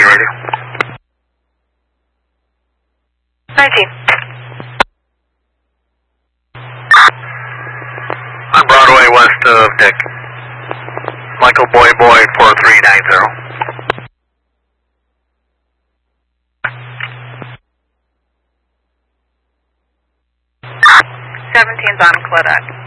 radio. 19. On Broadway west of Dick. Michael Boy 4390. 17's on Claudette.